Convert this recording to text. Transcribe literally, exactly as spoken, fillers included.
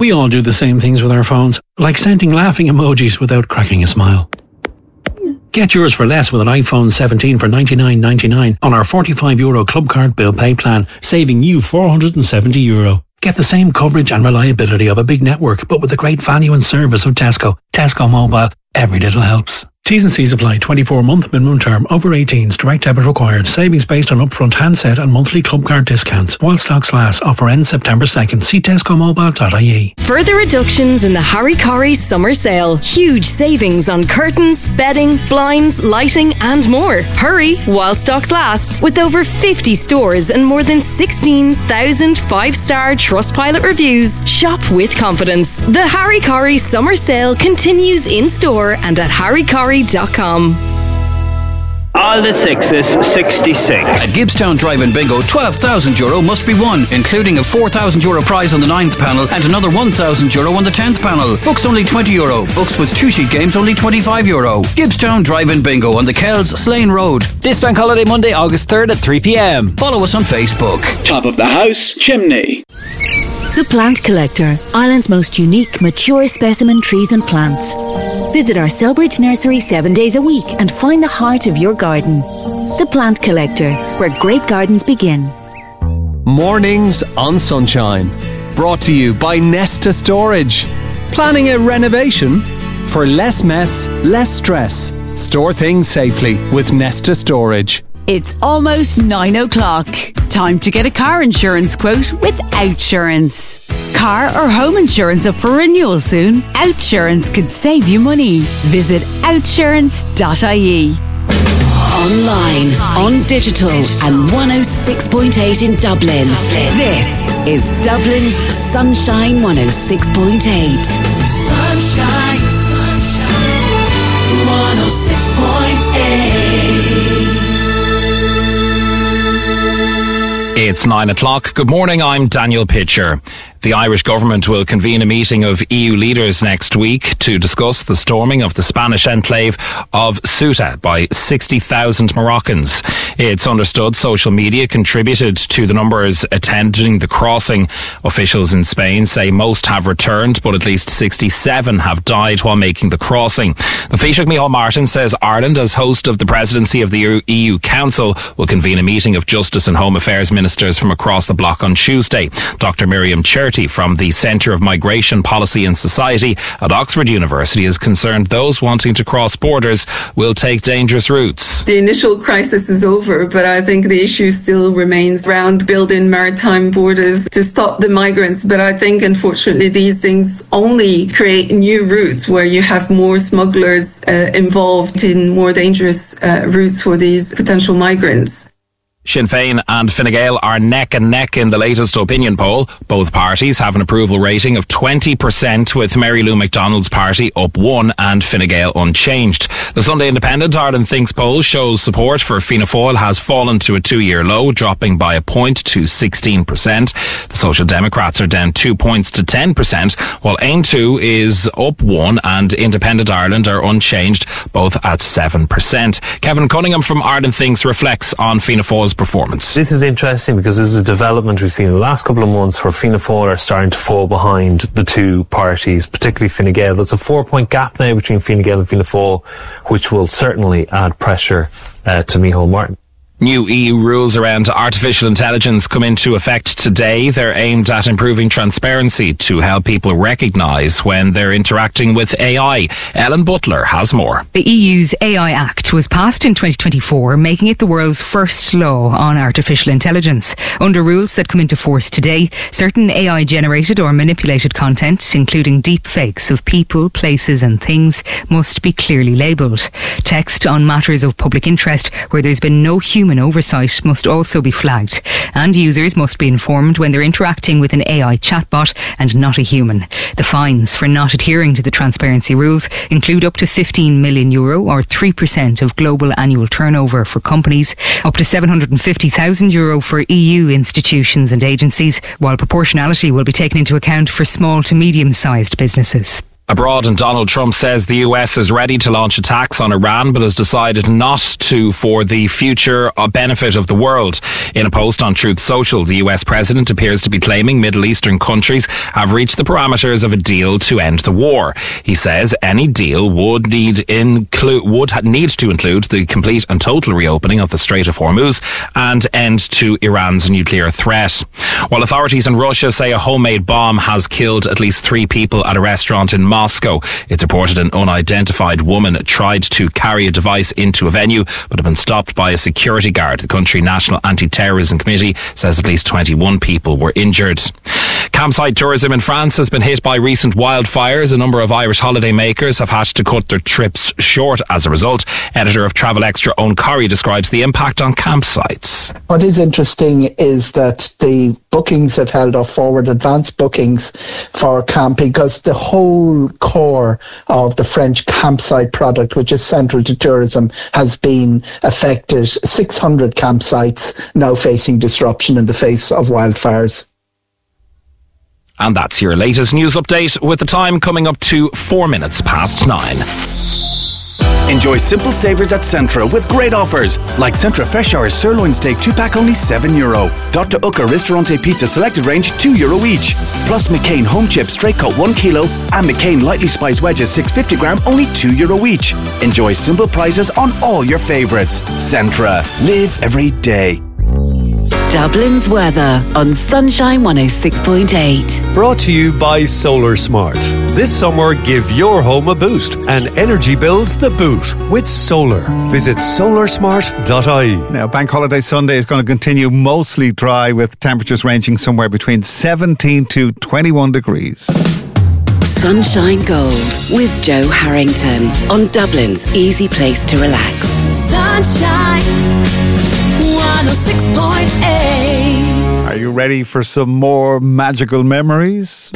We all do the same things with our phones, like sending laughing emojis without cracking a smile. Get yours for less with an iPhone seventeen for ninety-nine ninety-nine on our forty-five euro Club Card Bill Pay plan, saving you four hundred seventy euro. Get the same coverage and reliability of a big network, but with the great value and service of Tesco. Tesco Mobile. Every little helps. T's and C's apply. twenty-four month minimum term. Over eighteens. Direct debit required. Savings based on upfront handset and monthly club card discounts. While stocks last. Offer ends September second. See tesco mobile dot I E. Further reductions in the Harry Corrie summer sale. Huge savings on curtains, bedding, blinds, lighting and more. Hurry while stocks last. With over fifty stores and more than sixteen thousand five-star Trustpilot reviews. Shop with confidence. The Harry Corrie summer sale continues in store and at harry corrie dot com. All the sixes, sixty-six. At Gibbstown Drive-In Bingo, twelve thousand euro must be won, including a four thousand euro prize on the ninth panel and another one thousand euro on the tenth panel. Books only twenty euro. Books with two-sheet games only twenty-five euro. Gibbstown Drive-In Bingo on the Kells, Slane Road. This bank holiday Monday, August third at three p.m. Follow us on Facebook. Top of the house, chimney. The Plant Collector, Ireland's most unique, mature specimen trees and plants. Visit our Selbridge nursery seven days a week and find the heart of your garden. The Plant Collector, where great gardens begin. Mornings on Sunshine. Brought to you by Nesta Storage. Planning a renovation? For less mess, less stress. Store things safely with Nesta Storage. It's almost nine o'clock. Time to get a car insurance quote with Outsurance. Car or home insurance up for renewal soon? Outsurance could save you money. Visit outsurance dot I E. Online, on digital, and one oh six point eight in Dublin. This is Dublin's Sunshine one oh six point eight. Sunshine, sunshine, one oh six point eight. It's nine o'clock. Good morning, I'm Daniel Pitcher. The Irish government will convene a meeting of E U leaders next week to discuss the storming of the Spanish enclave of Ceuta by sixty thousand Moroccans. It's understood social media contributed to the numbers attending the crossing. Officials in Spain say most have returned, but at least sixty-seven have died while making the crossing. The Taoiseach Micheál Martin says Ireland, as host of the presidency of the E U Council, will convene a meeting of Justice and Home Affairs ministers from across the bloc on Tuesday. Doctor Miriam Cherty from the Centre of Migration Policy and Society at Oxford University is concerned those wanting to cross borders will take dangerous routes. The initial crisis is over, but I think the issue still remains around building maritime borders to stop the migrants. But I think, unfortunately, these things only create new routes where you have more smugglers uh, involved in more dangerous uh, routes for these potential migrants. Sinn Féin and Fine Gael are neck and neck in the latest opinion poll. Both parties have an approval rating of twenty percent, with Mary Lou McDonald's party up one and Fine Gael unchanged. The Sunday Independent Ireland Thinks poll shows support for Fianna Fáil has fallen to a two-year low, dropping by a point to sixteen percent. The Social Democrats are down two points to ten percent, while Ain two is up one and Independent Ireland are unchanged, both at seven percent. Kevin Cunningham from Ireland Thinks reflects on Fianna Fáil's performance. This is interesting because this is a development we've seen in the last couple of months where Fianna Fáil are starting to fall behind the two parties, particularly Fine Gael. There's a four-point gap now between Fine Gael and Fianna Fáil, which will certainly add pressure uh, to Micheál Martin. New E U rules around artificial intelligence come into effect today. They're aimed at improving transparency to help people recognise when they're interacting with A I. Ellen Butler has more. The E U's A I Act was passed in twenty twenty-four, making it the world's first law on artificial intelligence. Under rules that come into force today, certain A I-generated or manipulated content, including deep fakes of people, places and things, must be clearly labelled. Text on matters of public interest where there's been no human oversight must also be flagged, and users must be informed when they're interacting with an A I chatbot and not a human. The fines for not adhering to the transparency rules include up to fifteen million euro or three percent of global annual turnover for companies, up to seven hundred fifty thousand euro for E U institutions and agencies, while proportionality will be taken into account for small to medium-sized businesses. Abroad, and Donald Trump says the U S is ready to launch attacks on Iran, but has decided not to for the future benefit of the world. In a post on Truth Social, the U S president appears to be claiming Middle Eastern countries have reached the parameters of a deal to end the war. He says any deal would need include would need to include the complete and total reopening of the Strait of Hormuz and end to Iran's nuclear threat. While authorities in Russia say a homemade bomb has killed at least three people at a restaurant in Moscow, it's reported an unidentified woman tried to carry a device into a venue but had been stopped by a security guard. The country National Anti-Terrorism Committee says at least twenty-one people were injured. Campsite tourism in France has been hit by recent wildfires. A number of Irish holidaymakers have had to cut their trips short as a result. Editor of Travel Extra, Owen Corrie, describes the impact on campsites. What is interesting is that the bookings have held off forward, advanced bookings for camping, because the whole core of the French campsite product, which is central to tourism, has been affected. six hundred campsites now facing disruption in the face of wildfires. And that's your latest news update, with the time coming up to four minutes past nine. Enjoy simple savours at Centra with great offers, like Centra Fresh Hour Sirloin Steak two pack only seven euro. Doctor Ucker Ristorante Pizza Selected Range two euro each. Plus McCain Home Chips Straight Cut one kilo and McCain Lightly Spiced Wedges six hundred fifty gram only two euro each. Enjoy simple prices on all your favourites. Centra. Live every day. Dublin's weather on Sunshine one oh six point eight. Brought to you by Solar Smart. This summer, give your home a boost and energy bills the boot with solar. Visit solar smart dot I E. Now, Bank Holiday Sunday is going to continue mostly dry, with temperatures ranging somewhere between seventeen to twenty-one degrees. Sunshine Gold with Joe Harrington on Dublin's easy place to relax. Sunshine one oh six point eight. Are you ready for some more magical memories?